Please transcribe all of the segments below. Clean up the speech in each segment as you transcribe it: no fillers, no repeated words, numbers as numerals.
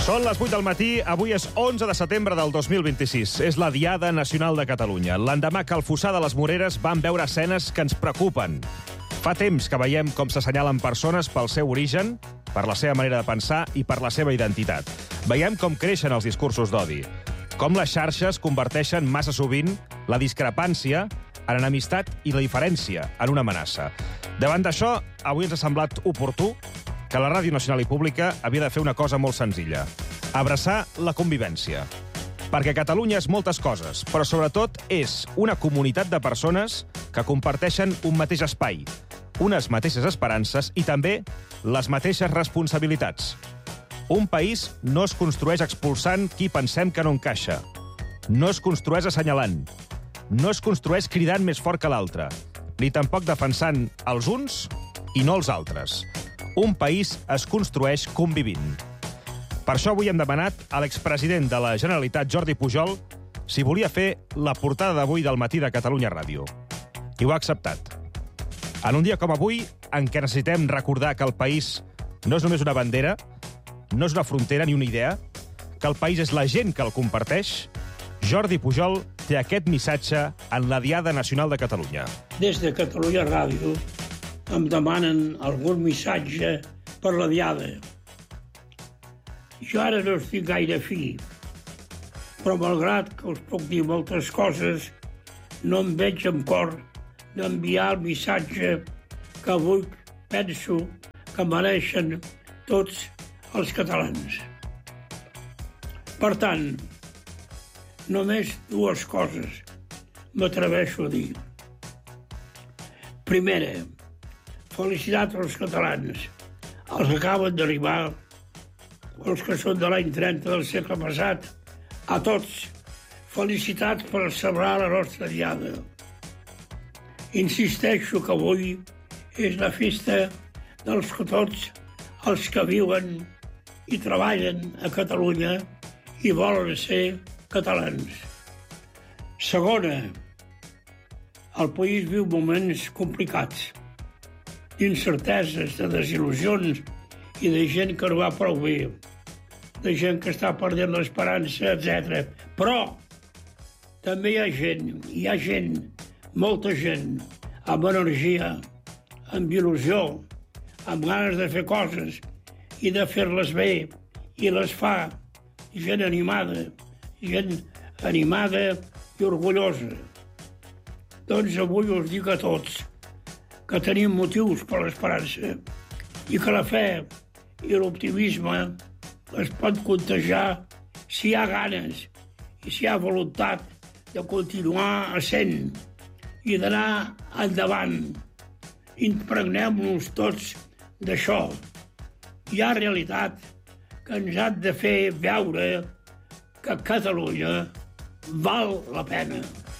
Són les 8 del matí, avui és 11 de setembre del 2026. És la Diada Nacional de Catalunya. L'endemà que al Fossar de les Moreres vam veure escenes que ens preocupen. Fa temps que veiem com s'assenyalen persones pel seu origen, per la seva manera de pensar i per la seva identitat. Veiem com creixen els discursos d'odi. Com les xarxes converteixen massa sovint la discrepància en enemistat i la diferència en una amenaça. Davant d'això, avui ens ha semblat oportú que la Ràdio Nacional i Pública havia de fer una cosa molt senzilla: abraçar la convivència. Perquè Catalunya és moltes coses, però sobretot és una comunitat de persones que comparteixen un mateix espai, unes mateixes esperances i també les mateixes responsabilitats. Un país no es construeix expulsant qui pensem que no encaixa. No es construeix assenyalant. No es construeix cridant més fort que l'altre. Ni tampoc defensant els uns i no els altres. Un país es construeix convivint. Per això avui hem demanat a l'expresident de la Generalitat, Jordi Pujol, si volia fer la portada d'avui del Matí de Catalunya Ràdio. I ho ha acceptat. En un dia com avui, en què necessitem recordar que el país no és només una bandera, no és una frontera ni una idea, que el país és la gent que el comparteix, Jordi Pujol té aquest missatge en la Diada Nacional de Catalunya. Des de Catalunya Ràdio em demanen algun missatge per la Diada. Jo ara no estic gaire fi, però malgrat que us puc dir moltes coses, no em veig amb cor d'enviar el missatge que avui penso que mereixen tots els catalans. Per tant, només dues coses m'atreveixo a dir. Primera, felicitats als catalans, els que acaben d'arribar, els que són de l'any 30 del segle passat, a tots, felicitats per celebrar la nostra Diada. Insisteixo que avui és la festa dels que tots els que viuen i treballen a Catalunya i volen ser catalans. Segona, el país viu moments complicats, d'incerteses, de desil·lusions i de gent que no va prou bé, de gent que està perdent l'esperança, etc. Però també hi ha gent, molta gent, amb energia, amb il·lusió, amb ganes de fer coses i de fer-les bé, i les fa, gent animada i orgullosa. Doncs avui us dic a tots que tenim motius per l'esperança i que la fe i l'optimisme es pot contagiar si hi ha ganes i si hi ha voluntat de continuar essent i d'anar endavant. Impregnem-nos tots d'això. Hi ha realitat que ens ha de fer veure que Catalunya val la pena.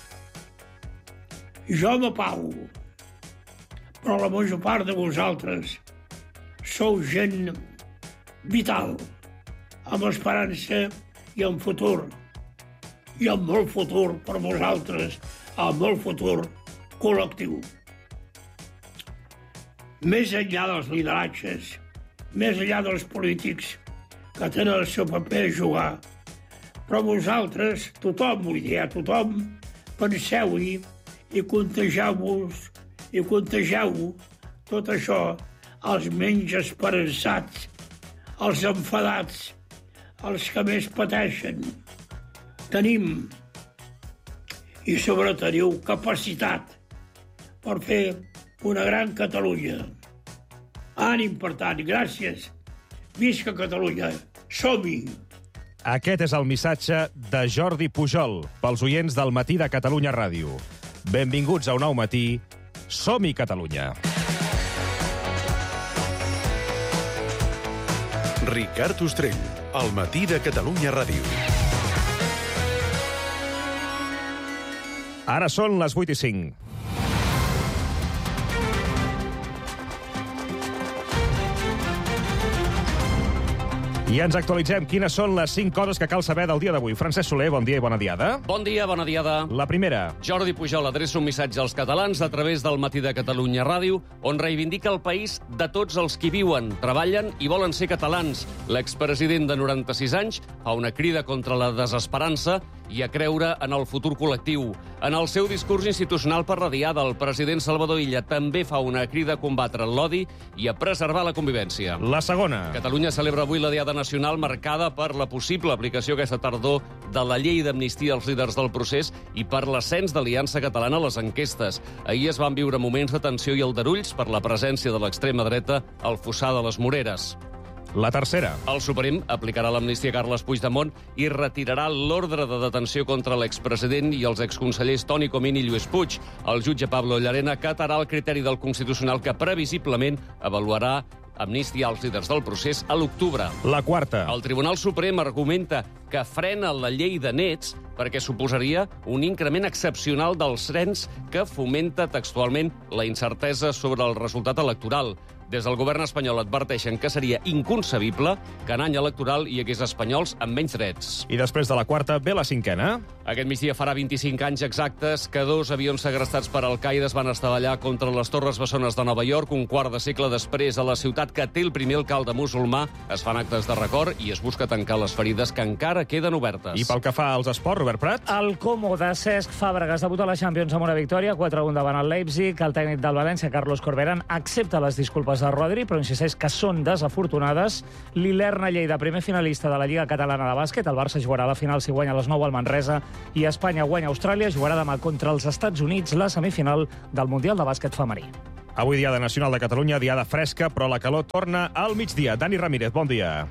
Jo m'apago, però la major part de vosaltres sou gent vital, amb esperança i amb futur. I amb molt futur per vosaltres, amb molt futur col·lectiu. Més enllà dels lideratges, més enllà dels polítics que tenen el seu paper a jugar, però vosaltres, tothom, penseu-hi i contagieu tot això als menys esperançats, als enfadats, als que més pateixen. Tenim i sobretot teniu capacitat per fer una gran Catalunya. Ànim, per tant, gràcies. Visca Catalunya. Som-hi! Aquest és el missatge de Jordi Pujol pels oients del Matí de Catalunya Ràdio. Benvinguts a un nou matí. Som-hi, Catalunya! Ricard Ostrell, al Matí de Catalunya Ràdio. Ara són les 8:05. I ens actualitzem quines són les 5 coses que cal saber del dia d'avui. Francesc Soler, bon dia i bona diada. Bon dia, bona diada. La primera. Jordi Pujol adreça un missatge als catalans a través del Matí de Catalunya Ràdio, on reivindica el país de tots els que viuen, treballen i volen ser catalans. L'expresident de 96 anys fa una crida contra la desesperança i a creure en el futur col·lectiu. En el seu discurs institucional per la Diada, el president Salvador Illa també fa una crida a combatre l'odi i a preservar la convivència. La segona. Catalunya celebra avui la Diada Nacional marcada per la possible aplicació aquesta tardor de la llei d'amnistia als líders del procés i per l'ascens d'Aliança Catalana a les enquestes. Ahir es van viure moments de tensió i aldarulls per la presència de l'extrema dreta al Fossar de les Moreres. La tercera. El Suprem aplicarà l'amnistia a Carles Puigdemont i retirarà l'ordre de detenció contra l'expresident i els exconsellers Toni Comín i Lluís Puig. El jutge Pablo Llarena acatarà el criteri del Constitucional que previsiblement avaluarà amnistia als líders del procés a l'octubre. La quarta. El Tribunal Suprem argumenta que frena la llei de nets perquè suposaria un increment excepcional dels trens que fomenta textualment la incertesa sobre el resultat electoral. Des del govern espanyol adverteixen que seria inconcebible que en any electoral hi hagués espanyols amb menys drets. I després de la quarta ve la cinquena. Aquest migdia farà 25 anys exactes que 2 avions segrestats per Al-Qaeda es van estavellar contra les Torres Bessones de Nova York. Un quart de segle després, a la ciutat que té el primer alcalde musulmà, es fan actes de record i es busca tancar les ferides que encara queden obertes. I pel que fa als esports, Robert Prat? El Como de Cesc Fàbregas debuta a la Champions amb una victòria, 4-1 davant el Leipzig. El tècnic del València, Carlos Corberán, accepta les disculpes de Rodri, però insisteix que són desafortunades. L'Ilerna Lleida, primer finalista de la Lliga Catalana de Bàsquet. El Barça jugarà a la final si guanya a les 9 al Manresa i Espanya guanya a Austràlia. Jugarà demà contra els Estats Units la semifinal del Mundial de Bàsquet femení. Avui Diada Nacional de Catalunya, diada fresca, però la calor torna al migdia. Dani Ramírez, bon dia.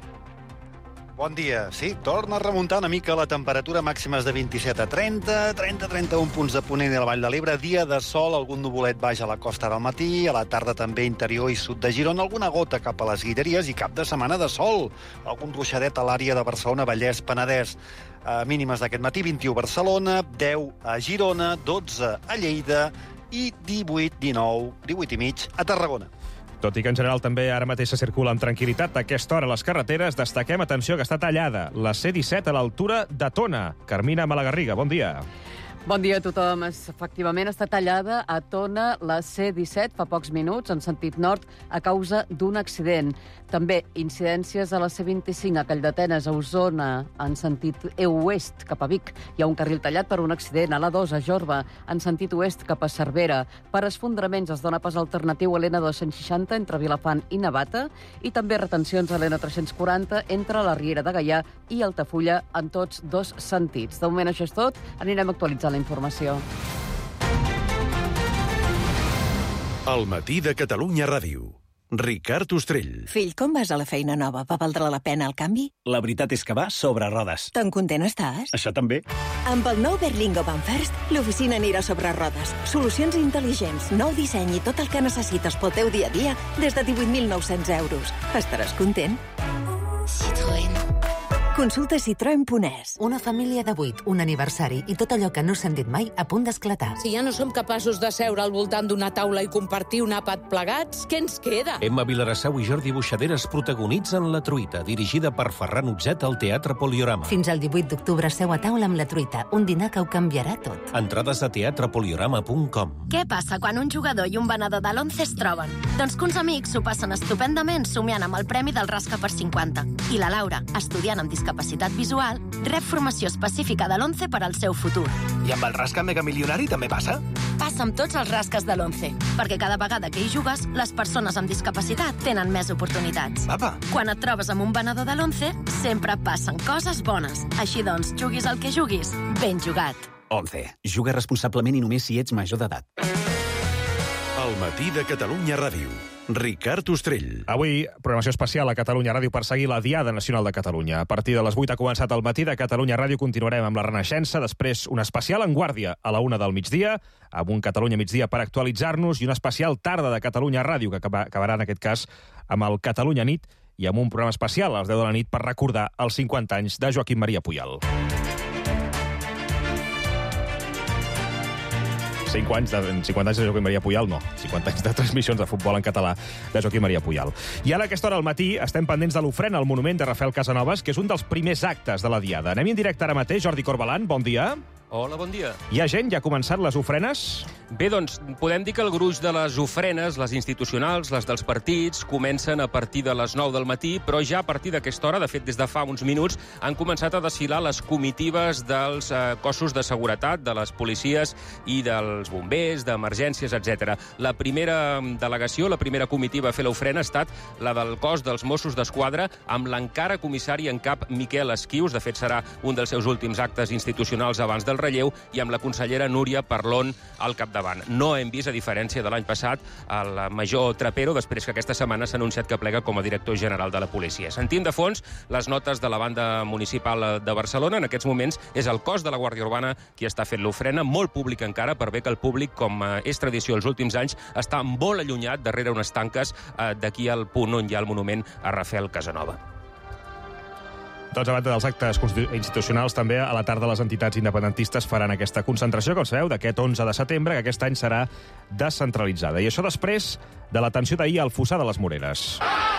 Bon dia. Sí, torna a remuntar una mica la temperatura, màximes de 27 a 30, 30-31 punts de Ponent i a la Vall de l'Ebre. Dia de sol, algun nuvolet baix a la costa del matí, a la tarda també interior i sud de Girona, alguna gota cap a les Guilleries i cap de setmana de sol. Algun ruixadet a l'àrea de Barcelona, Vallès, Penedès. Mínimes d'aquest matí, 21 a Barcelona, 10 a Girona, 12 a Lleida i 18, 19, 18 i mig a Tarragona. Tot i que en general també ara mateix se circula amb tranquil·litat a aquesta hora a les carreteres, destaquem, atenció, que està tallada la C-17 a l'altura de Tona. Carmina Malagarriga, bon dia. Bon dia a tothom. Efectivament, està tallada a Tona la C-17 fa pocs minuts en sentit nord a causa d'un accident. També incidències a la C-25 a Calldetenes, a Osona, en sentit oest cap a Vic. Hi ha un carril tallat per un accident a l'A2 a Jorba, en sentit oest cap a Cervera. Per esfondraments es dona pas alternatiu a l'N260 entre Vilafant i Navata i també retencions a l'N340 entre la Riera de Gaià i Altafulla en tots dos sentits. De moment això és tot. Anirem actualitzant la informació. El Matí de Catalunya Ràdio. Ricard Ostrell. Fill, com vas a la feina nova? Va valdre la pena el canvi? La veritat és que va sobre rodes. Tan content estàs? Això també. Amb el nou Berlingo Van First, l'oficina anirà sobre rodes. Solucions intel·ligents, nou disseny i tot el que necessites pel teu dia a dia des de 18.900 euros. Estaràs content? Citroën. Consulta Citroën.es. Una família de 8, un aniversari i tot allò que no s'han dit mai a punt d'esclatar. Si ja no som capaços de seure al voltant d'una taula i compartir un àpat plegats, què ens queda? Emma Vilarassau i Jordi Buixaderes protagonitzen La truita, dirigida per Ferran Utzet al Teatre Poliorama. Fins al 18 d'octubre seu a taula amb La truita, un dinar que ho canviarà tot. Entrades a teatrepoliorama.com. Què passa quan un jugador i un venedor de l'11 es troben? Doncs que uns amics s'ho passen estupendament somiant amb el premi del Rasca per 50. I la Laura, estudiant amb discapacitat visual, rep formació específica de l'11 per al seu futur. I amb el Rasca Mega Milionari també passa? Passa amb tots els rasques de l'11, perquè cada vegada que hi jugues, les persones amb discapacitat tenen més oportunitats. Apa. Quan et trobes amb un venedor de l'11, sempre passen coses bones. Així doncs, juguis el que juguis, ben jugat. 11. Juga responsablement i només si ets major d'edat. El Matí de Catalunya Ràdio. Ricard Ostrell. Avui, programació especial a Catalunya Ràdio per seguir la Diada Nacional de Catalunya. A partir de les 8 ha començat el Matí de Catalunya Ràdio. Continuarem amb la Renaixença, després un especial en guàrdia a la 1 del migdia, amb un Catalunya migdia per actualitzar-nos i un especial tarda de Catalunya Ràdio, que acabarà en aquest cas amb el Catalunya Nit i amb un programa especial a les 10 de la nit per recordar els 50 anys de Joaquim Maria Pujol. 50 anys de Joaquim Maria Puyal, no. 50 anys de transmissions de futbol en català de Joaquim Maria Puyal. I ara, a aquesta hora al matí, estem pendents de l'ofrena al monument de Rafael Casanovas, que és un dels primers actes de la Diada. Anem en directe ara mateix. Jordi Corbalan, bon dia. Hola, bon dia. Hi ha gent? Ja ha començat les ofrenes? Bé, doncs, podem dir que el gruix de les ofrenes, les institucionals, les dels partits, comencen a partir de les 9 del matí, però ja a partir d'aquesta hora, de fet, des de fa uns minuts, han començat a desfilar les comitives dels cossos de seguretat, de les policies i dels bombers, d'emergències, etc. La primera delegació, la primera comitiva a fer l'ofrena ha estat la del cos dels Mossos d'Esquadra, amb l'encara comissari en cap Miquel Esquius. De fet, serà un dels seus últims actes institucionals abans del relleu, i amb la consellera Núria Parlon al capdavant. No hem vist, a diferència de l'any passat, el major Trapero, després que aquesta setmana s'ha anunciat que plega com a director general de la policia. Sentim de fons les notes de la banda municipal de Barcelona. En aquests moments és el cos de la Guàrdia Urbana qui està fent l'ofrena, molt públic encara, per bé que el públic, com és tradició els últims anys, està molt allunyat darrere unes tanques d'aquí al punt on hi ha el monument a Rafael Casanova. Doncs a banda dels actes institucionals, també a la tarda les entitats independentistes faran aquesta concentració, com sabeu, d'aquest 11 de setembre, que aquest any serà descentralitzada. I això després de la tensió d'ahir al Fossar de les Moreres,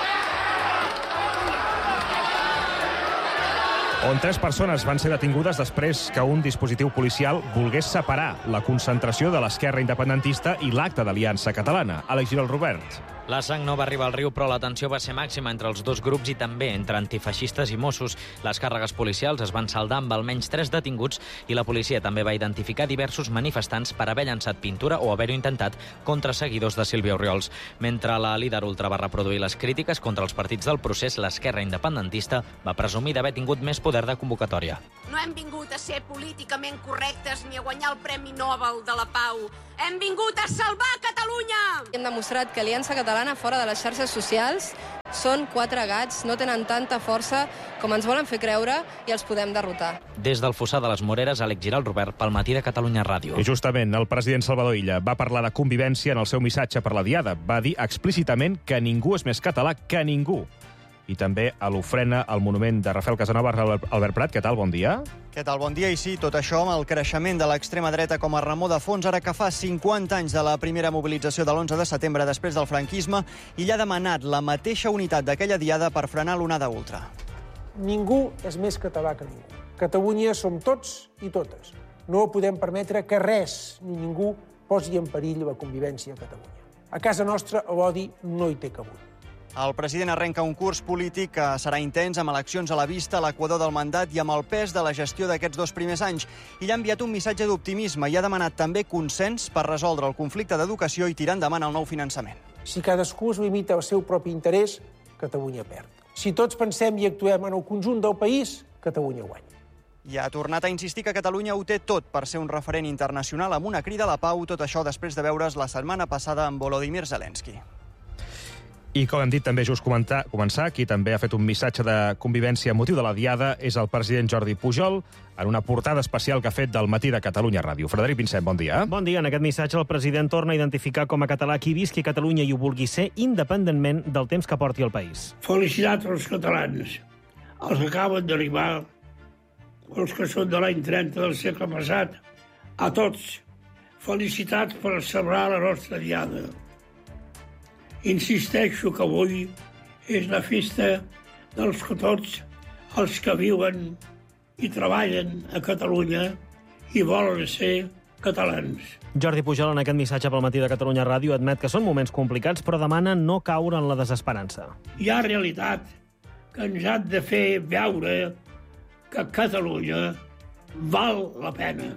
on 3 persones van ser detingudes després que un dispositiu policial volgués separar la concentració de l'esquerra independentista i l'acte d'Aliança Catalana. Àlex Girol, Robert. La sang no va arribar al riu, però la tensió va ser màxima entre els dos grups i també entre antifeixistes i Mossos. Les càrregues policials es van saldar amb almenys 3 detinguts i la policia també va identificar diversos manifestants per haver llançat pintura o haver-ho intentat contra seguidors de Sílvia Orriols. Mentre la líder ultra va reproduir les crítiques contra els partits del procés, l'esquerra independentista va presumir d'haver tingut més poder de convocatòria. No hem vingut a ser políticament correctes ni a guanyar el Premi Nobel de la Pau. Hem vingut a salvar Catalunya! Hem demostrat que Aliança Catalana, fora de les xarxes socials, són 4 gats, no tenen tanta força com ens volen fer creure i els podem derrotar. Des del Fossar de les Moreres, Àlex Girol, Robert, pel Matí de Catalunya Ràdio. I justament, el president Salvador Illa va parlar de convivència en el seu missatge per la Diada. Va dir explícitament que ningú és més català que ningú. I també a l'ofrena al monument de Rafael Casanovas. Albert Prat, què tal? Bon dia. Què tal? Bon dia. I sí, tot això amb el creixement de l'extrema dreta com a remor de fons, ara que fa 50 anys de la primera mobilització de l'11 de setembre després del franquisme, i ha demanat la mateixa unitat d'aquella diada per frenar l'onada ultra. Ningú és més català que ningú. Catalunya som tots i totes. No podem permetre que res ni ningú posi en perill la convivència a Catalunya. A casa nostra l'odi no hi té cabut. El president arrenca un curs polític que serà intens, amb eleccions a la vista, a l'equador del mandat i amb el pes de la gestió d'aquests 2 primers anys. I ha enviat un missatge d'optimisme i ha demanat també consens per resoldre el conflicte d'educació i tirar endavant el nou finançament. Si cadascú es limita al seu propi interès, Catalunya perd. Si tots pensem i actuem en el conjunt del país, Catalunya guanya. I ha tornat a insistir que Catalunya ho té tot per ser un referent internacional amb una crida a la pau, tot això després de veure's la setmana passada amb Volodymyr Zelensky. I com hem dit també just començar, qui també ha fet un missatge de convivència a motiu de la Diada és el president Jordi Pujol, en una portada especial que ha fet del Matí de Catalunya Ràdio. Frederic Vincent, bon dia. Bon dia. En aquest missatge el president torna a identificar com a català qui visqui a Catalunya i ho vulgui ser, independentment del temps que porti el país. Felicitats als catalans, els que acaben d'arribar, els que són de l'any 30 del segle passat, a tots. Felicitats per celebrar la nostra Diada. Insisteixo que avui és la festa dels que tots els que viuen i treballen a Catalunya i volen ser catalans. Jordi Pujol, en aquest missatge pel Matí de Catalunya Ràdio, admet que són moments complicats, però demana no caure en la desesperança. Hi ha realitat que ens ha de fer veure que Catalunya val la pena.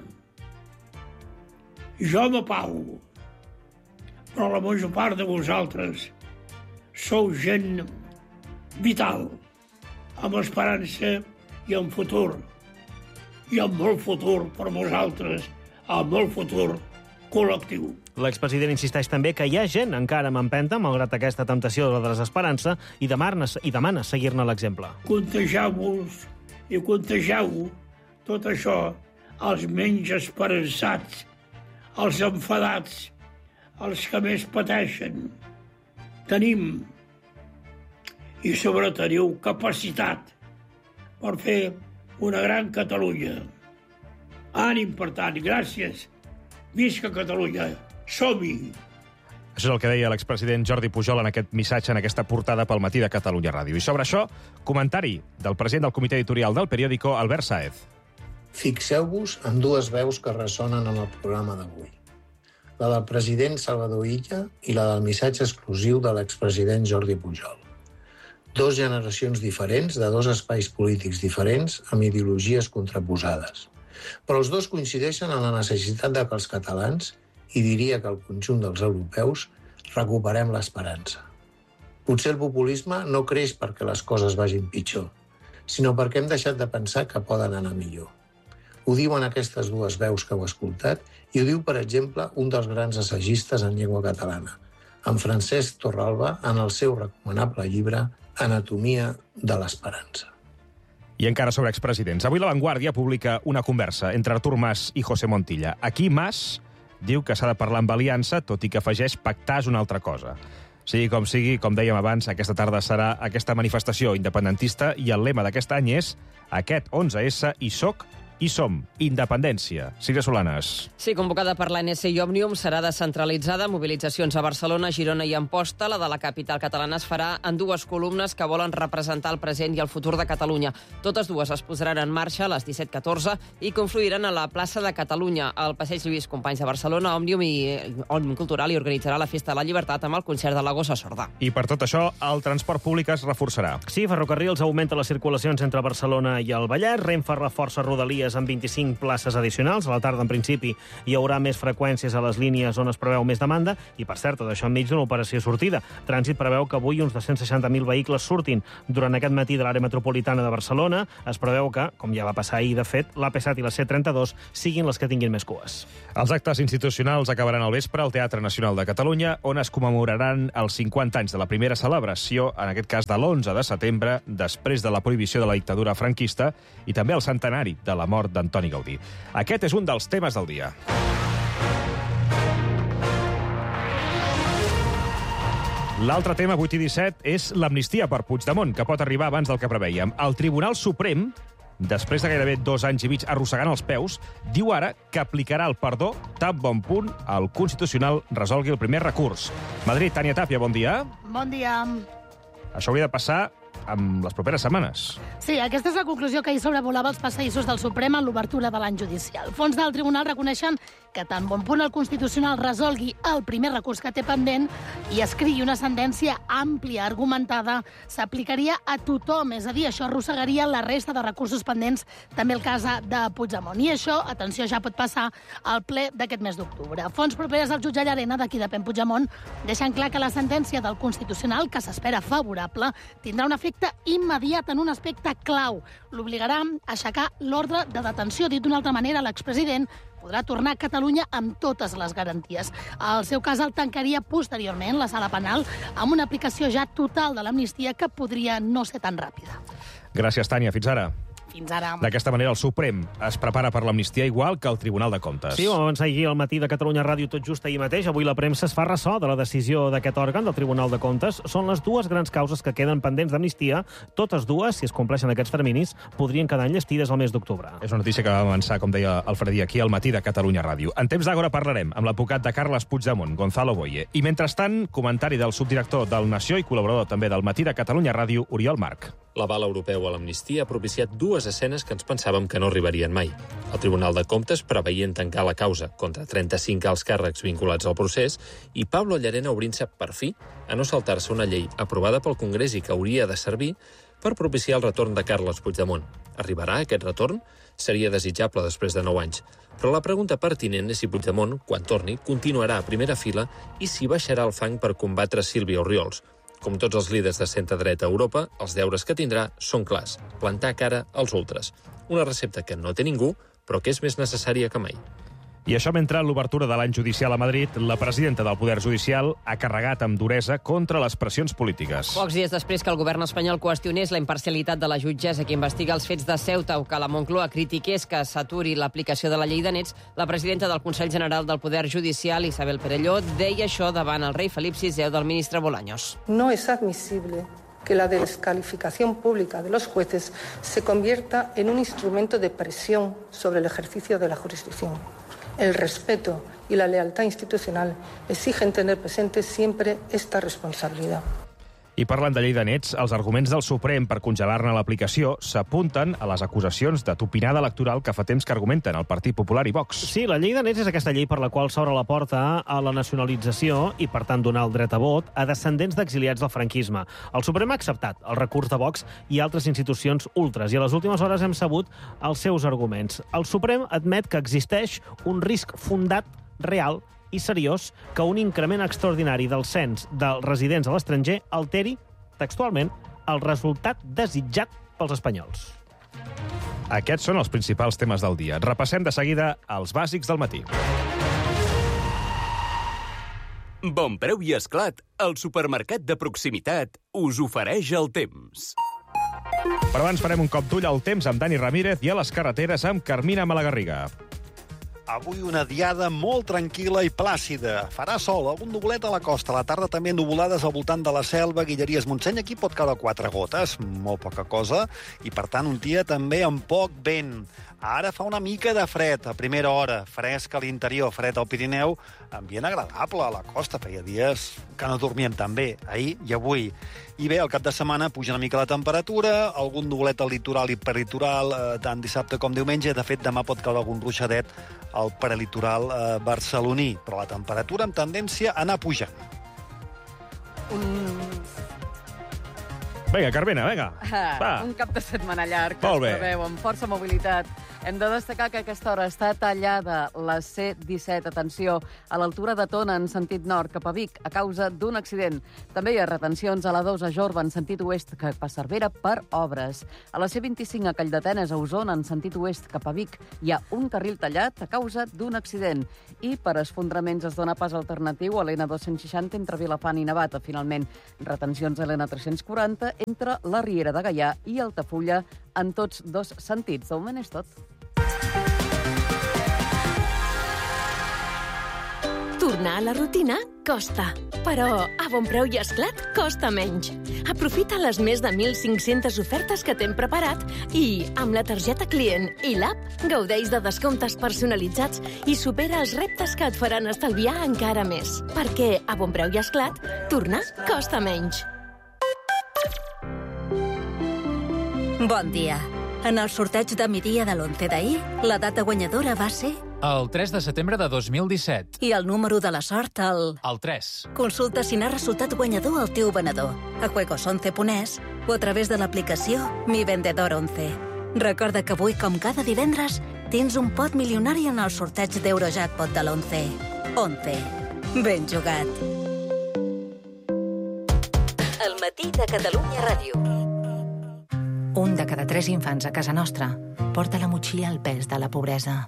Jo m'apago, però la major part de vosaltres sou gent vital, amb esperança i amb futur. I amb molt futur per vosaltres, amb molt futur col·lectiu. L'expresident insisteix també que hi ha gent encara amb empenta, malgrat aquesta temptació de la desesperança, i demana seguir-ne l'exemple. Contegeu-vos i contegeu tot això als menys esperançats, als enfadats, els que més pateixen. Tenim i sobretot teniu capacitat per fer una gran Catalunya. Ànim, per tant, gràcies. Visca Catalunya! Som-hi! Això és el que deia l'expresident Jordi Pujol en aquest missatge, en aquesta portada pel Matí de Catalunya Ràdio. I sobre això, comentari del president del comitè editorial del periòdico, Albert Sáez. Fixeu-vos en dues veus que ressonen en el programa d'avui. La del president Salvador Illa i la del missatge exclusiu de l'expresident Jordi Pujol. Dos generacions diferents, de dos espais polítics diferents, amb ideologies contraposades. Però els dos coincideixen en la necessitat de que els catalans, i diria que el conjunt dels europeus, recuperem l'esperança. Potser el populisme no creix perquè les coses vagin pitjor, sinó perquè hem deixat de pensar que poden anar millor. Ho diuen aquestes dues veus que heu escoltat i ho diu, per exemple, un dels grans assagistes en llengua catalana, en Francesc Torralba, en el seu recomanable llibre Anatomia de l'esperança. I encara sobre expresidents. Avui La Vanguardia publica una conversa entre Artur Mas i José Montilla. Aquí Mas diu que s'ha de parlar amb aliança, tot i que afegeix pactar és una altra cosa. Sigui, com dèiem abans, aquesta tarda serà aquesta manifestació independentista i el lema d'aquest any és aquest 11S i soc i som. Independència. Sílvia Solanes. Sí, convocada per l'ANC i Òmnium, serà descentralitzada. Mobilitzacions a Barcelona, Girona i Amposta. La de la capital catalana es farà en dues columnes que volen representar el present i el futur de Catalunya. Totes dues es posaran en marxa a les 17:14 i confluiran a la plaça de Catalunya. Al passeig Lluís Companys de Barcelona, Òmnium Cultural i organitzarà la Festa de la Llibertat amb el concert de la Gossa Sorda. I per tot això, el transport públic es reforçarà. Sí, Ferrocarrils augmenta les circulacions entre Barcelona i el Vallès. Renfe reforça Rodalies amb 25 places addicionals. A la tarda, en principi, hi haurà més freqüències a les línies on es preveu més demanda i, per cert, tot això enmig d'una operació sortida. Trànsit preveu que avui uns 260.000 vehicles surtin. Durant aquest matí de l'àrea metropolitana de Barcelona es preveu que, com ja va passar ahir, de fet, l'AP7 i la C32 siguin les que tinguin més cues. Els actes institucionals acabaran al vespre al Teatre Nacional de Catalunya, on es commemoraran els 50 anys de la primera celebració, en aquest cas de l'11 de setembre, després de la prohibició de la dictadura franquista, i també el centenari de la mort d'Antoni Gaudí. Aquest és un dels temes del dia. L'altre tema, 8 i 17, és l'amnistia per Puigdemont, que pot arribar abans del que preveiem. El Tribunal Suprem, després de gairebé 2 anys i mig arrossegant els peus, diu ara que aplicarà el perdó tan bon punt el Constitucional resolgui el primer recurs. Madrid, Tània Tàpia, bon dia. Bon dia. Això hauria de passar en les properes setmanes. Sí, aquesta és la conclusió que ahir sobrevolava els passadissos del Suprem en l'obertura de l'any judicial. Fons del tribunal reconeixen que tan bon punt el Constitucional resolgui el primer recurs que té pendent i escrigui una sentència àmplia, argumentada, s'aplicaria a tothom. És a dir, això arrossegaria la resta de recursos pendents, també el cas de Puigdemont. I això, atenció, ja pot passar al ple d'aquest mes d'octubre. Fonts properes al jutge Llarena, d'aquí depèn Puigdemont, deixen clar que la sentència del Constitucional, que s'espera favorable, tindrà un efecte immediat en un aspecte clau. L'obligarà a aixecar l'ordre de detenció. Dit d'una altra manera, l'expresident podrà tornar a Catalunya amb totes les garanties. El seu cas el tancaria posteriorment la sala penal amb una aplicació ja total de l'amnistia que podria no ser tan ràpida. Gràcies, Tània. Fins ara. Fins ara. D'aquesta manera, el Suprem es prepara per l'amnistia igual que el Tribunal de Comptes. Sí, ho vam avançar ahir al Matí de Catalunya Ràdio tot just ahir mateix. Avui la premsa es fa ressò de la decisió d'aquest òrgan, del Tribunal de Comptes. Són les dues grans causes que queden pendents d'amnistia. Totes dues, si es compleixen aquests terminis, podrien quedar enllestides al mes d'octubre. És una notícia que va avançar, com deia el Fredí, aquí al Matí de Catalunya Ràdio. En temps d'Àgora parlarem amb l'advocat de Carles Puigdemont, Gonzalo Boye. I mentrestant, comentari del subdirector del Nació i col·laborador també del Matí de Catalunya Ràdio, Oriol Marc. L'aval europeu a l'amnistia ha propiciat dues escenes que ens pensàvem que no arribarien mai. El Tribunal de Comptes preveient tancar la causa contra 35 alts càrrecs vinculats al procés i Pablo Llarena obrint-se, per fi, a no saltar-se una llei aprovada pel Congrés i que hauria de servir per propiciar el retorn de Carles Puigdemont. Arribarà aquest retorn? Seria desitjable després de 9 anys. Però la pregunta pertinent és si Puigdemont, quan torni, continuarà a primera fila i si baixarà el fang per combatre Sílvia Orriols. Com tots els líders de centre-dreta a Europa, els deures que tindrà són clars. Plantar cara als ultres. Una recepta que no té ningú, però que és més necessària que mai. I això mentre l'obertura de l'any judicial a Madrid, la presidenta del Poder Judicial ha carregat amb duresa contra les pressions polítiques. Pocs dies després que el govern espanyol qüestionés la imparcialitat de la jutgessa que investiga els fets de Ceuta o que la Moncloa critiqués que s'aturi l'aplicació de la llei de nets, la presidenta del Consell General del Poder Judicial, Isabel Perelló, deia això davant el rei Felip VI del ministre Bolaños. No es admisible que la descalificación pública de los jueces se convierta en un instrumento de presión sobre el ejercicio de la jurisdicción. El respeto y la lealtad institucional exigen tener presente siempre esta responsabilidad. I parlant de llei de nets, els arguments del Suprem per congelar-ne l'aplicació s'apunten a les acusacions de tupinada electoral que fa temps que argumenten el Partit Popular i Vox. Sí, la llei de nets és aquesta llei per la qual s'obre la porta a la nacionalització i, per tant, donar el dret a vot a descendents d'exiliats del franquisme. El Suprem ha acceptat el recurs de Vox i altres institucions ultres, i a les últimes hores hem sabut els seus arguments. El Suprem admet que existeix un risc fundat, real i seriós, que un increment extraordinari del cens dels residents a l'estranger alteri, textualment, el resultat desitjat pels espanyols. Aquests són els principals temes del dia. Repassem de seguida els bàsics del matí. Bon Preu i Esclat, el supermercat de proximitat, us ofereix el temps. Però abans farem un cop d'ull al temps amb Dani Ramírez i a les carreteres amb Carmina Malagarriga. Avui una diada molt tranquil·la i plàcida. Farà sol, algun nuvolet a la costa. A la tarda també nuvolades al voltant de la Selva, Guilleries, Montseny. Aquí pot caure 4 gotes, molt poca cosa, i per tant un dia també amb poc vent. Ara fa una mica de fred a primera hora, fresc a l'interior, fred al Pirineu, ambient agradable a la costa. Feia dies que no dormíem tan bé, ahir i avui. I bé, al cap de setmana puja una mica la temperatura, algun nuvolet al litoral i perlitoral, tant dissabte com diumenge. De fet, demà pot caure algun ruixadet al prelitoral barceloní, però la temperatura amb tendència a anar pujant. Vinga, Carmena, vinga. Va. Un cap de setmana llarg, que Molt es bé. preveu amb força mobilitat. Hem de destacar que a aquesta hora està tallada la C-17, atenció, a l'altura de Tona, en sentit nord, cap a Vic, a causa d'un accident. També hi ha retencions a la 2 a Jorba, en sentit oest, cap a Cervera, per obres. A la C-25 a Calldetenes, a Osona, en sentit oest, cap a Vic, hi ha un carril tallat a causa d'un accident. I per esfondraments es dona pas alternatiu a l'N260 entre Vilafant i Navata. Finalment, retencions a l'N340 entre la Riera de Gaià i Altafulla en tots dos sentits. De moment és tot. Tornar a la rutina costa, però a Bon Preu i Esclat costa menys. Aprofita les més de 1.500 ofertes que t'hem preparat i, amb la targeta client i l'app, gaudeix de descomptes personalitzats i supera els reptes que et faran estalviar encara més. Perquè a Bon Preu i Esclat, tornar costa menys. Bon dia. En el sorteig de migdia de l'11 d'ahir, la data guanyadora va ser... El 3 de setembre de 2017. I el número de la sort, el 3. Consulta si n'ha resultat guanyador el teu venedor, a juegos11.es o a través de l'aplicació Mi Vendedor 11. Recorda que avui, com cada divendres, tens un pot milionari en el sorteig d'Eurojackpot de l'11. 11. Ben jugat. El matí de Catalunya Ràdio. Un de cada 3 infants a casa nostra porta la motxilla al pes de la pobresa.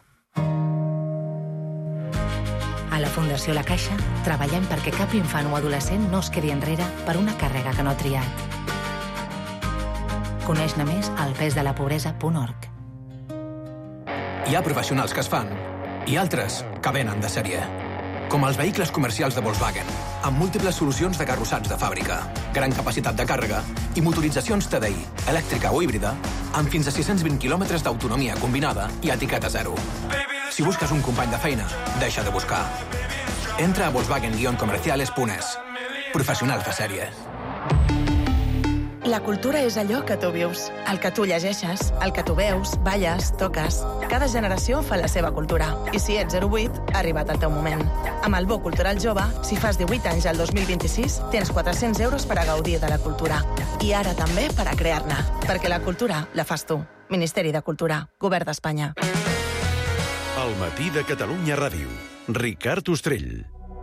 A la Fundació La Caixa treballem perquè cap infant o adolescent no es quedi enrere per una càrrega que no ha triat. Coneix-ne més al pesdelapobresa.org. Hi ha professionals que es fan i altres que venen de sèrie. Com els vehicles comercials de Volkswagen, amb múltiples solucions de carrossats de fàbrica, gran capacitat de càrrega i motoritzacions TDI, elèctrica o híbrida, amb fins a 620 quilòmetres d'autonomia combinada i etiqueta 0. Si busques un company de feina, deixa de buscar. Entra a Volkswagen-comerciales.es. Professionals de sèrie. La cultura és allò que tu vius, el que tu llegeixes, el que tu veus, balles, toques. Cada generació fa la seva cultura. I si ets 08, ha arribat el teu moment. Amb el Bo Cultural Jove, si fas 18 anys al 2026, tens 400 euros per a gaudir de la cultura. I ara també per a crear-ne. Perquè la cultura la fas tu. Ministeri de Cultura. Govern d'Espanya. El matí de Catalunya Ràdio. Ricard Ostrell.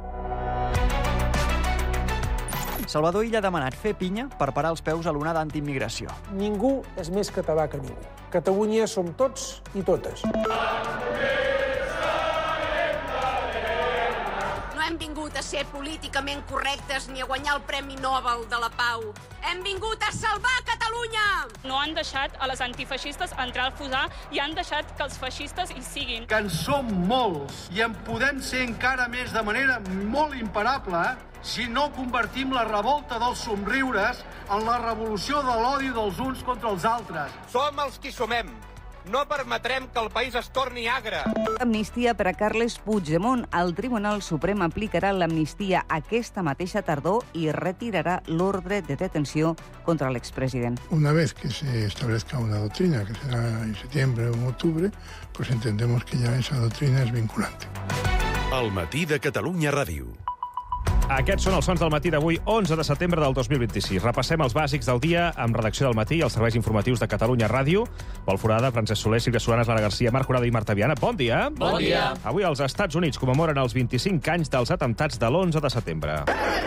Salvador Illa ha demanat fer pinya per parar els peus a l'onada antiimmigració. Ningú és més català que ningú. Catalunya som tots i totes. No hem vingut a ser políticament correctes ni a guanyar el Premi Nobel de la Pau. Hem vingut a salvar Catalunya! No han deixat a les antifeixistes entrar al Fusar i han deixat que els feixistes hi siguin. Que en som molts i en podem ser encara més de manera molt imparable, si no convertim la revolta dels somriures en la revolució de l'odi dels uns contra els altres. Som els qui sumem. No permetrem que el país es torni agre. Amnistia per a Carles Puigdemont. El Tribunal Suprem aplicarà l'amnistia aquesta mateixa tardor i retirarà l'ordre de detenció contra l'expresident. Una vez que se establezca una doctrina, que será en septiembre o en octubre, pues entendemos que ya esa doctrina es vinculante. El matí de Catalunya Ràdio. Aquests són els sons del matí d'avui, 11 de setembre del 2026. Repassem els bàsics del dia amb redacció del matí i els serveis informatius de Catalunya Ràdio. Pol Forada, Francesc Soler, Sílvia Solanas, Lara Garcia, Marc Jurado i Marta Viana. Bon dia. Bon dia. Avui els Estats Units commemoren els 25 anys dels atemptats de l'11 de setembre.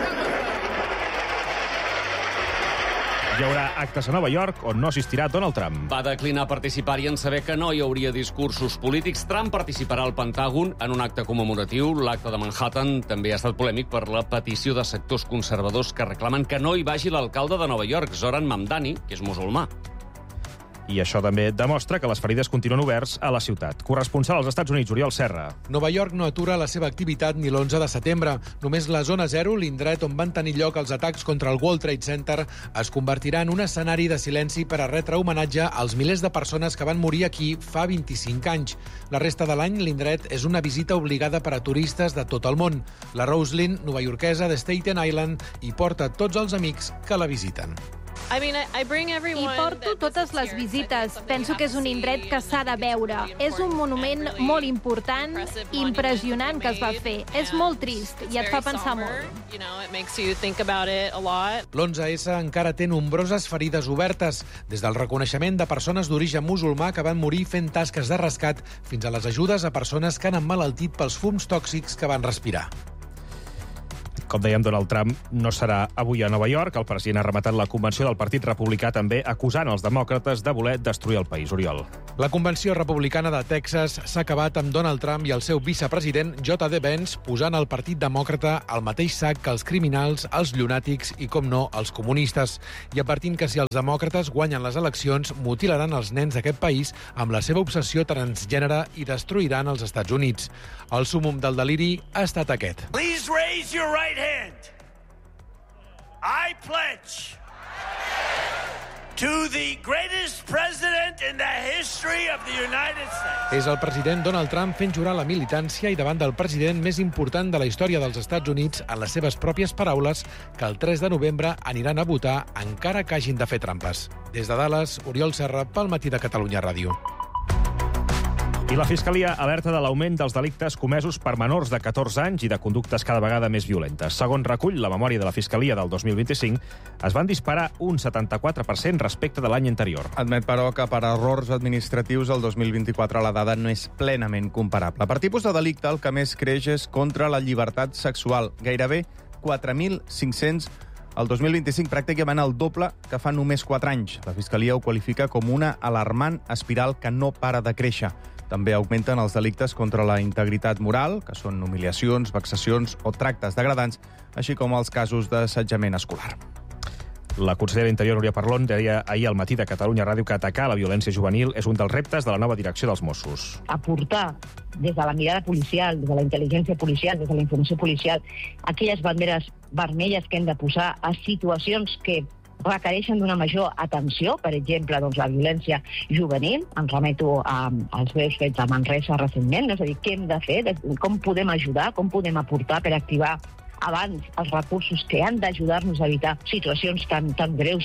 Hi haurà actes a Nova York on no assistirà Donald Trump. Va declinar participar-hi en saber que no hi hauria discursos polítics. Trump participarà al Pentàgon en un acte commemoratiu. L'acte de Manhattan també ha estat polèmic per la petició de sectors conservadors que reclamen que no hi vagi l'alcalde de Nova York, Zoran Mamdani, que és musulmà. I això també demostra que les ferides continuen oberts a la ciutat. Corresponsal als Estats Units, Oriol Serra. Nova York no atura la seva activitat ni l'11 de setembre. Només la zona 0, l'indret on van tenir lloc els atacs contra el World Trade Center, es convertirà en un escenari de silenci per a retre homenatge als milers de persones que van morir aquí fa 25 anys. La resta de l'any, l'indret és una visita obligada per a turistes de tot el món. La Roslyn, novaiorquesa de Staten Island, hi porta tots els amics que la visiten. Hi porto totes les visites. Penso que és un indret que s'ha de veure. És un monument molt important, impressionant que es va fer. És molt trist i et fa pensar molt. L'11S encara té nombroses ferides obertes, des del reconeixement de persones d'origen musulmà que van morir fent tasques de rescat fins a les ajudes a persones que han emmalaltit pels fums tòxics que van respirar. Com dèiem, Donald Trump no serà avui a Nova York. El president ha rematat la convenció del Partit Republicà també acusant els demòcrates de voler destruir el país. Oriol. La convenció republicana de Texas s'ha acabat amb Donald Trump i el seu vicepresident J.D. Vance posant el Partit Demòcrata al mateix sac que els criminals, els llunàtics i, com no, els comunistes. I advertint que si els demòcrates guanyen les eleccions, mutilaran els nens d'aquest país amb la seva obsessió transgènere i destruiran els Estats Units. El súmmum del deliri ha estat aquest. Please raise your right hand. I pledge to the greatest president in the history of the United States. És el president Donald Trump fent jurar la militància i davant del president més important de la història dels Estats Units, en les seves pròpies paraules, que el 3 de novembre aniran a votar encara que hagin de fer trampes. Des de Dallas, Oriol Serra, pel matí de Catalunya Ràdio. I la Fiscalia alerta de l'augment dels delictes comesos per menors de 14 anys i de conductes cada vegada més violentes. Segons recull la memòria de la Fiscalia del 2025, es van disparar un 74% respecte de l'any anterior. Admet, però, que per errors administratius el 2024 la dada no és plenament comparable. Per tipus de delicte, el que més creix és contra la llibertat sexual. Gairebé 4.500 el 2025, pràcticament el doble que fa només 4 anys. La Fiscalia ho qualifica com una alarmant espiral que no para de créixer. També augmenten els delictes contra la integritat moral, que són humiliacions, vexacions o tractes degradants, així com els casos d'assetjament escolar. La consellera d'Interior, Núria Parlon, deia ahir al matí de Catalunya Ràdio que atacar la violència juvenil és un dels reptes de la nova direcció dels Mossos. Aportar des de la mirada policial, des de la intel·ligència policial, des de la informació policial, aquelles banderes vermelles que hem de posar a situacions que requereixen d'una major atenció, per exemple, doncs, la violència juvenil. Em remeto als greus fets a Manresa recentment, és a dir, què hem de fer, com podem ajudar, com podem aportar per activar abans els recursos que han d'ajudar-nos a evitar situacions tan greus.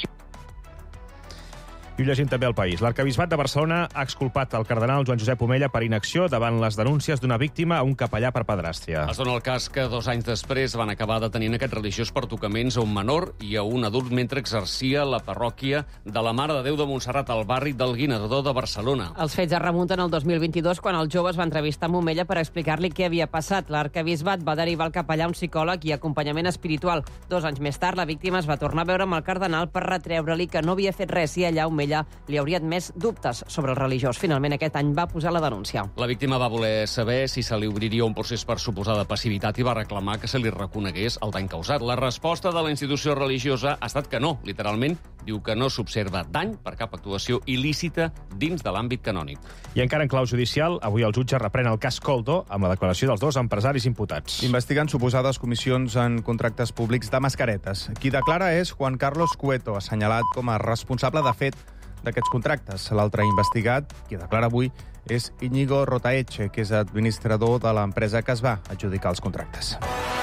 I ho llegim també al País. L'Arquebisbat de Barcelona ha exculpat el cardenal Joan Josep Omella per inacció davant les denúncies d'una víctima a un capellà per pedràstria. Es dona el cas que 2 anys després van acabar detenint aquest religiós per tocaments a un menor i a un adult mentre exercia la parròquia de la Mare de Déu de Montserrat al barri del Guinardó de Barcelona. Els fets es remunten al 2022 quan el jove es va entrevistar amb Omella per explicar-li què havia passat. L'Arquebisbat va derivar el capellà a un psicòleg i acompanyament espiritual. 2 anys més tard, la víctima es va tornar a veure amb el cardenal per retreure-li que no havia fet res i allà Omella li hauria admès dubtes sobre el religiós. Finalment, aquest any va posar la denúncia. La víctima va voler saber si se li obriria un procés per suposada passivitat i va reclamar que se li reconegués el dany causat. La resposta de la institució religiosa ha estat que no. Literalment, diu que no s'observa dany per cap actuació il·lícita dins de l'àmbit canònic. I encara en clau judicial, avui el jutge reprèn el cas Koldo amb la declaració dels 2 empresaris imputats. Investiguen suposades comissions en contractes públics de mascaretes. Qui declara és Juan Carlos Cueto, assenyalat com a responsable de fet d'aquests contractes. L'altre investigat, qui declara avui, és Íñigo Rotaeche, que és administrador de l'empresa que es va adjudicar els contractes.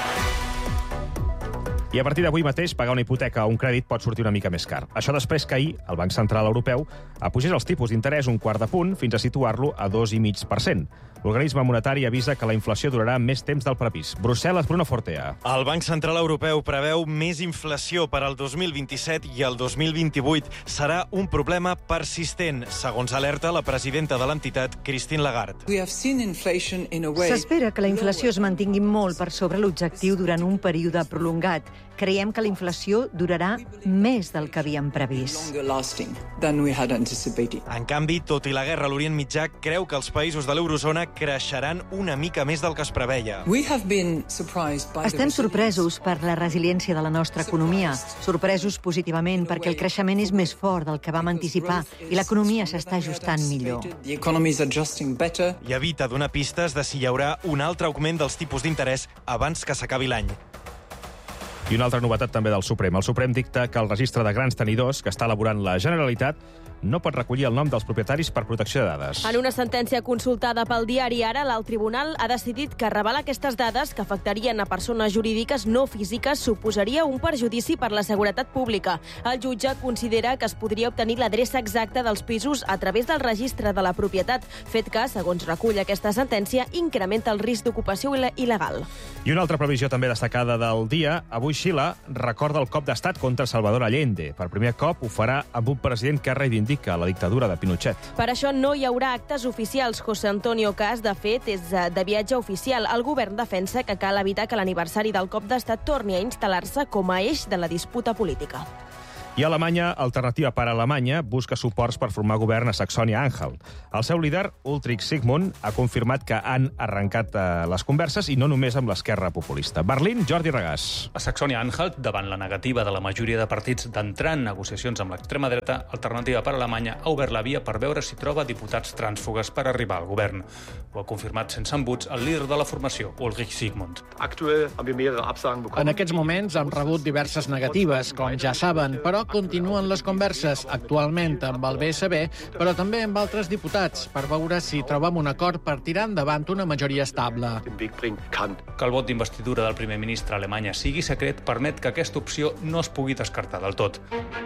I a partir d'avui mateix, pagar una hipoteca o un crèdit pot sortir una mica més car. Això després que ahir el Banc Central Europeu apugés els tipus d'interès un quart de punt fins a situar-lo a 2,5%. L'organisme monetari avisa que la inflació durarà més temps del previst. Brussel·les, Bruno Fortea. El Banc Central Europeu preveu més inflació per al 2027 i el 2028. Serà un problema persistent, segons alerta la presidenta de l'entitat, Christine Lagarde. S'espera que la inflació es mantingui molt per sobre l'objectiu durant un període prolongat. Creiem que la inflació durarà més del que havíem previst. En canvi, tot i la guerra a l'Orient Mitjà, creu que els països de l'eurozona creixeran una mica més del que es preveia. Estem sorpresos per la resiliència de la nostra economia, sorpresos positivament perquè el creixement és més fort del que vam anticipar i l'economia s'està ajustant millor. I evita donar pistes de si hi haurà un altre augment dels tipus d'interès abans que s'acabi l'any. I una altra novetat també del Suprem. El Suprem dicta que el registre de grans tenidors que està elaborant la Generalitat no pot recollir el nom dels propietaris per protecció de dades. En una sentència consultada pel diari Ara, l'alt tribunal ha decidit que revelar aquestes dades que afectarien a persones jurídiques no físiques suposaria un perjudici per la seguretat pública. El jutge considera que es podria obtenir l'adreça exacta dels pisos a través del registre de la propietat, fet que, segons recull aquesta sentència, incrementa el risc d'ocupació il·legal. I una altra previsió també destacada del dia. Avui Xile recorda el cop d'estat contra Salvador Allende. Per primer cop ho farà amb un president que reivindica la dictadura de Pinochet. Per això no hi haurà actes oficials. José Antonio Caz, de fet, és de viatge oficial. El govern defensa que cal evitar que l'aniversari del cop d'estat torni a instal·lar-se com a eix de la disputa política. I Alemanya, Alternativa per Alemanya, busca suports per formar govern a Saxònia-Anhalt. El seu líder, Ulrich Sigmund, ha confirmat que han arrencat les converses i no només amb l'esquerra populista. Berlín, Jordi Regàs. A Saxònia-Anhalt, davant la negativa de la majoria de partits d'entrar en negociacions amb l'extrema dreta, Alternativa per Alemanya ha obert la via per veure si troba diputats trànsfugues per arribar al govern. Ho ha confirmat sense embuts el líder de la formació, Ulrich Sigmund. En aquests moments hem rebut diverses negatives, com ja saben, però continuen les converses, actualment amb el BSB, però també amb altres diputats, per veure si trobem un acord per tirar endavant una majoria estable. Que el vot d'investidura del primer ministre a Alemanya sigui secret permet que aquesta opció no es pugui descartar del tot.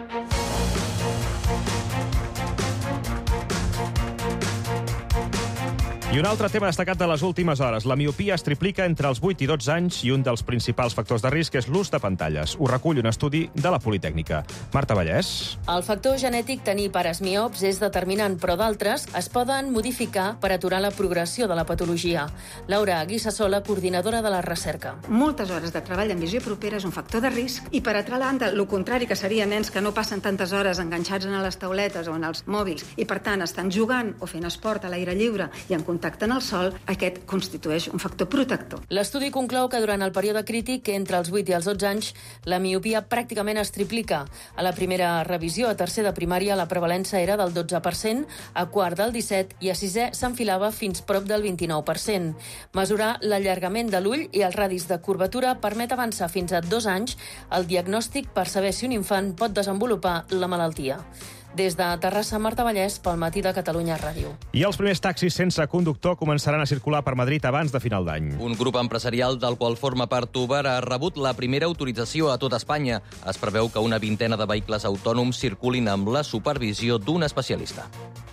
I un altre tema destacat de les últimes hores. La miopia es triplica entre els 8 i 12 anys i un dels principals factors de risc és l'ús de pantalles. Ho recull un estudi de la Politècnica. Marta Vallès. El factor genètic tenir pares miops és determinant, però d'altres es poden modificar per aturar la progressió de la patologia. Laura Guissasola, coordinadora de la recerca. Moltes hores de treball en visió propera és un factor de risc i, per altra banda, el contrari, que serien nens que no passen tantes hores enganxats a les tauletes o en els mòbils i, per tant, estan jugant o fent esport a l'aire lliure i en contacte en el sol, aquest constitueix un factor protector. L'estudi conclou que durant el període crític, entre els 8 i els 12 anys, la miopia pràcticament es triplica. A la primera revisió, a tercer de primària, la prevalença era del 12%, a quart del 17% i a sisè s'enfilava fins prop del 29%. Mesurar l'allargament de l'ull i els radis de curvatura permet avançar fins a 2 anys el diagnòstic per saber si un infant pot desenvolupar la malaltia. Des de Terrassa, Marta Vallès, pel Matí de Catalunya Ràdio. I els primers taxis sense conductor començaran a circular per Madrid abans de final d'any. Un grup empresarial del qual forma part Uber ha rebut la primera autorització a tot Espanya. Es preveu que una vintena de vehicles autònoms circulin amb la supervisió d'un especialista.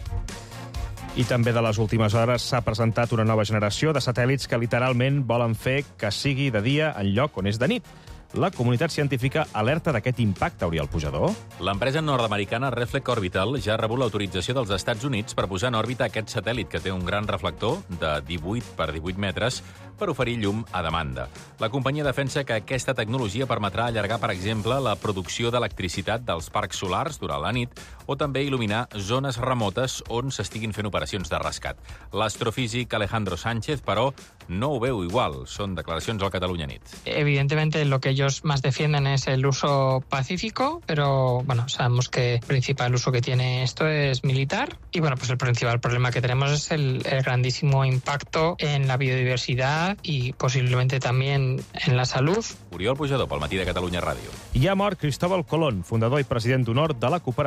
I també de les últimes hores s'ha presentat una nova generació de satèl·lits que literalment volen fer que sigui de dia en lloc on és de nit. La comunitat científica alerta d'aquest impacte, Oriol Pujador. L'empresa nord-americana Reflect Orbital ja ha rebut l'autorització dels Estats Units per posar en òrbita aquest satèl·lit que té un gran reflector de 18 per 18 metres per oferir llum a demanda. La companyia defensa que aquesta tecnologia permetrà allargar, per exemple, la producció d'electricitat dels parcs solars durant la nit o també il·luminar zones remotes on s'estiguin fent operacions de rescat. L'astrofísic Alejandro Sánchez, però, no ho veu igual. Són declaracions al Catalunya Nit. Evidentemente, lo que ellos más defienden es el uso pacífico, pero bueno, sabemos que el principal uso que tiene esto es militar y bueno, pues el principal problema que tenemos es el grandísimo impacto en la biodiversidad y posiblemente también en la salud. Oriol Pujador, pel Matí de Catalunya Ràdio. Hi ha mort Cristóbal Colón, fundador i president d'honor de la cooperativa La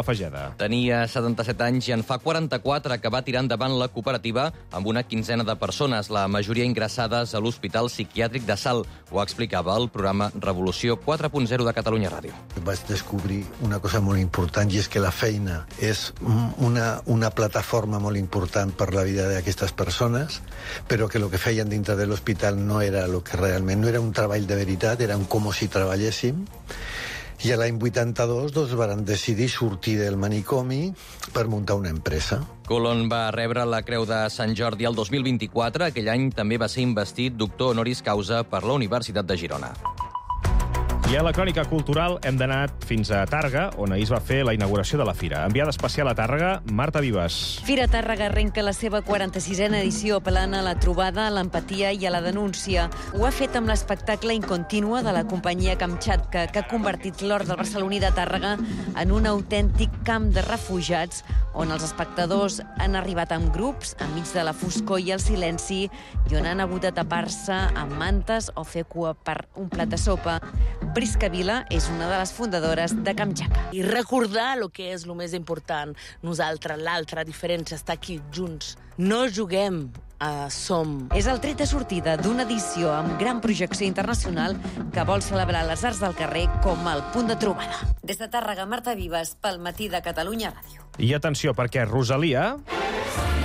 Fageda. Tenia 77 anys i en fa 44 que va tirar endavant la cooperativa amb una quinzena de persones, la majoria ingressades a l'Hospital Psiquiàtric de Salt. Ho explicava el programa Revolució 4.0 de Catalunya Ràdio. Vaig descobrir una cosa molt important, i és que la feina és una plataforma molt important per la vida d'aquestes persones, però que el que feien dintre de l'hospital no era el que realment, no era un treball de veritat, era un com si treballéssim. I a l'any 82 doncs, van decidir sortir del manicomi per muntar una empresa. Colón va rebre la Creu de Sant Jordi el 2024. Aquell any també va ser investit doctor honoris causa per la Universitat de Girona. I a la crònica cultural hem d'anar fins a Tàrrega, on ahir es va fer la inauguració de la Fira. Enviada especial a Tàrrega, Marta Vives. Fira Tàrrega arrenca la seva 46a edició apel·lant a la trobada, a l'empatia i a la denúncia. Ho ha fet amb l'espectacle Incontínua de la companyia Kamchatka, que ha convertit l'hort del barceloní de Tàrrega en un autèntic camp de refugiats, on els espectadors han arribat en grups, enmig de la foscor i el silenci, i on han hagut de tapar-se amb mantes o fer cua per un plat de sopa. Prisca Vila és una de les fundadores de Kamchatka. I recordar el que és el més important. Nosaltres, l'altra diferència, està aquí, junts. No juguem, som. És el tret de sortida d'una edició amb gran projecció internacional que vol celebrar les arts del carrer com el punt de trobada. Des de Tàrrega, Marta Vives, pel Matí de Catalunya Ràdio. I atenció, perquè Rosalia